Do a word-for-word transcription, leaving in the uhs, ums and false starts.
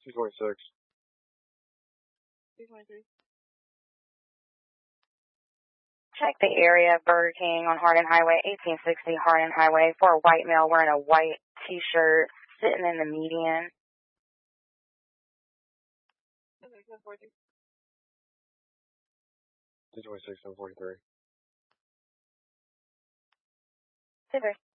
two twenty-six. two twenty-three. Check the area of Burger King on Hardin Highway, eighteen sixty Hardin Highway, for a white male wearing a white t-shirt sitting in the median. Okay, ten forty. two twenty-six, ten forty-three. Super.